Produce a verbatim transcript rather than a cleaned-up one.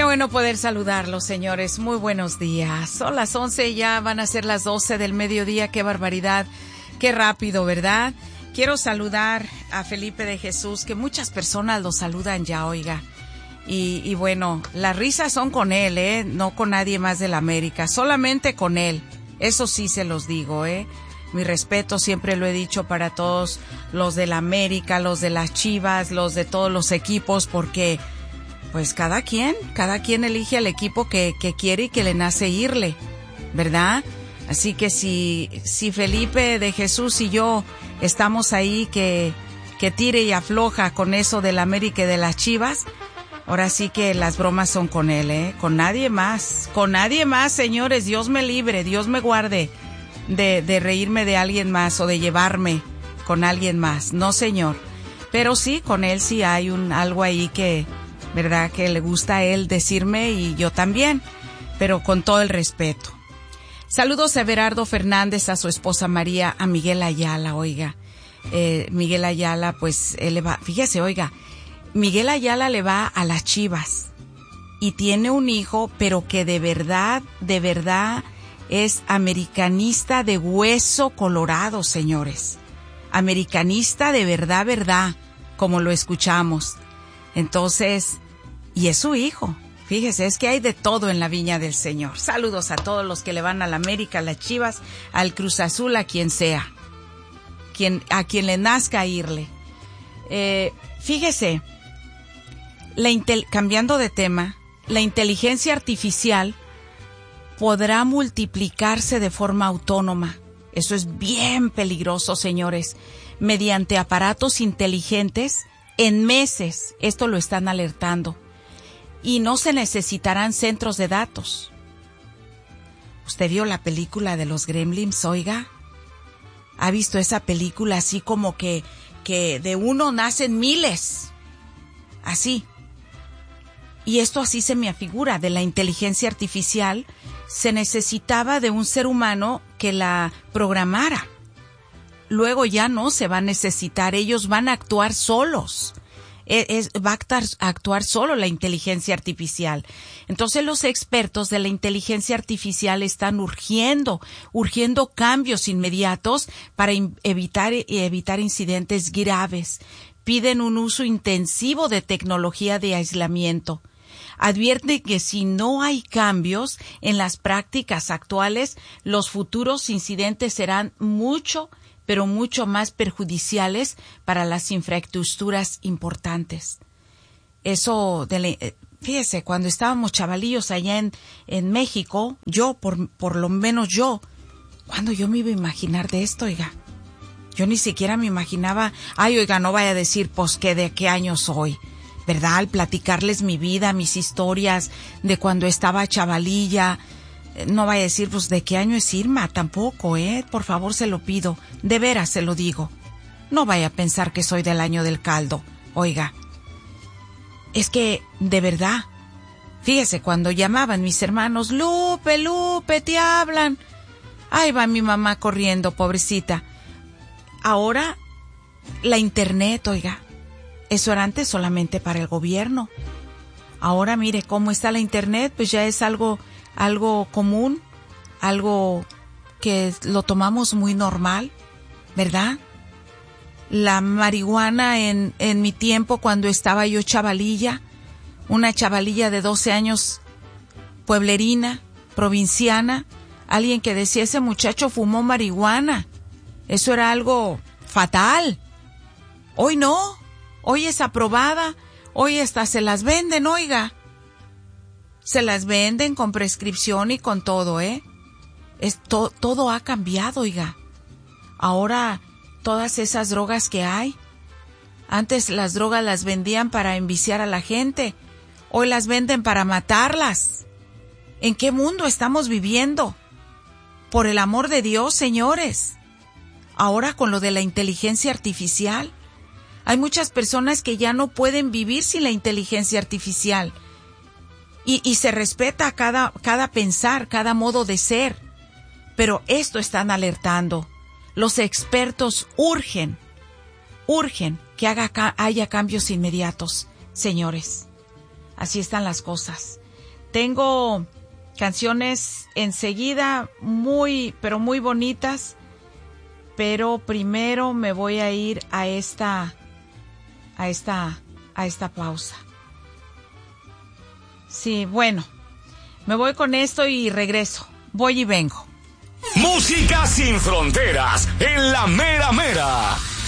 bueno poder saludarlos, señores. Muy buenos días. Son las once, ya van a ser las doce del mediodía. Qué barbaridad, qué rápido, ¿verdad? Quiero saludar a Felipe de Jesús, que muchas personas lo saludan ya, oiga. Y, y bueno, las risas son con él, ¿eh? No con nadie más de la América, solamente con él. Eso sí se los digo, ¿eh? Mi respeto, siempre lo he dicho, para todos los de la América, los de las Chivas, los de todos los equipos, porque pues cada quien, cada quien elige al equipo que, que quiere y que le nace irle, ¿verdad? Así que si, si Felipe de Jesús y yo estamos ahí que, que tire y afloja con eso de la América y de las Chivas, ahora sí que las bromas son con él, ¿eh? Con nadie más, con nadie más, señores. Dios me libre, Dios me guarde de, de reírme de alguien más o de llevarme con alguien más. No, señor. Pero sí, con él sí hay un algo ahí que, ¿verdad? Que le gusta a él decirme y yo también, pero con todo el respeto. Saludos a Everardo Fernández, a su esposa María, a Miguel Ayala, oiga. Eh, Miguel Ayala, pues, él le va, fíjese, oiga, Miguel Ayala le va a las Chivas y tiene un hijo, pero que de verdad, de verdad es americanista de hueso colorado, señores. Americanista de verdad, verdad, como lo escuchamos. Entonces, y es su hijo. Fíjese, es que hay de todo en la viña del Señor. Saludos a todos los que le van a la América, a las Chivas, al Cruz Azul, a quien sea. Quien, a quien le nazca irle. Eh, fíjese, la intel- cambiando de tema, la inteligencia artificial podrá multiplicarse de forma autónoma. Eso es bien peligroso, señores. Mediante aparatos inteligentes, en meses, esto lo están alertando. Y no se necesitarán centros de datos. ¿Usted vio la película de los Gremlins, oiga? ¿Ha visto esa película así como que, que de uno nacen miles? Así. Y esto así se me afigura, de la inteligencia artificial, se necesitaba de un ser humano que la programara. Luego ya no se va a necesitar, ellos van a actuar solos. Es, va a actuar, a actuar solo la inteligencia artificial. Entonces los expertos de la inteligencia artificial están urgiendo, urgiendo cambios inmediatos para in, evitar, evitar incidentes graves. Piden un uso intensivo de tecnología de aislamiento. Advierte que si no hay cambios en las prácticas actuales, los futuros incidentes serán mucho pero mucho más perjudiciales para las infraestructuras importantes. Eso, de la, fíjese, cuando estábamos chavalillos allá en, en México, yo, por, por lo menos yo, ¿cuándo yo me iba a imaginar de esto, oiga? Yo ni siquiera me imaginaba, ay, oiga, no vaya a decir, pues, que de qué año soy, ¿verdad? Al platicarles mi vida, mis historias de cuando estaba chavalilla. No vaya a decir, pues, ¿de qué año es Irma? Tampoco, ¿eh? Por favor, se lo pido. De veras se lo digo. No vaya a pensar que soy del año del caldo. Oiga, es que, de verdad, fíjese, cuando llamaban mis hermanos, Lupe, Lupe, te hablan. Ahí va mi mamá corriendo, pobrecita. Ahora, la internet, oiga, eso era antes solamente para el gobierno. Ahora, mire, cómo está la internet, pues ya es algo... algo común, algo que lo tomamos muy normal, ¿verdad? La marihuana en, en mi tiempo, cuando estaba yo chavalilla, una chavalilla de doce años, pueblerina, provinciana, alguien que decía, ese muchacho fumó marihuana, eso era algo fatal. Hoy no, hoy es aprobada, hoy hasta se las venden, oiga. Se las venden con prescripción y con todo, ¿eh? Es to- todo ha cambiado, oiga. Ahora, todas esas drogas que hay, antes las drogas las vendían para enviciar a la gente, hoy las venden para matarlas. ¿En qué mundo estamos viviendo? Por el amor de Dios, señores. Ahora con lo de la inteligencia artificial, hay muchas personas que ya no pueden vivir sin la inteligencia artificial. Y, y se respeta cada, cada pensar, cada modo de ser. Pero esto están alertando. Los expertos urgen, urgen que haga, haya cambios inmediatos, señores. Así están las cosas. tengo canciones enseguida muy, pero muy bonitas, pero primero me voy a ir a esta, a esta, a esta pausa. Sí, bueno, me voy con esto y regreso. Voy y vengo. Música sin fronteras en la mera mera.